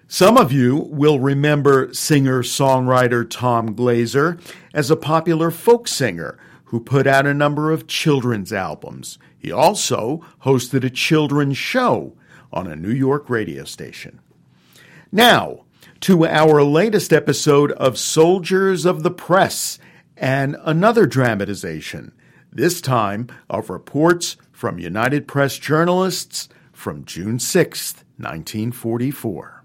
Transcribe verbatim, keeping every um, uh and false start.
Some of you will remember singer-songwriter Tom Glazer as a popular folk singer who put out a number of children's albums. He also hosted a children's show on a New York radio station. Now, to our latest episode of Soldiers of the Press and another dramatization, this time of reports from United Press journalists from June sixth, nineteen forty-four.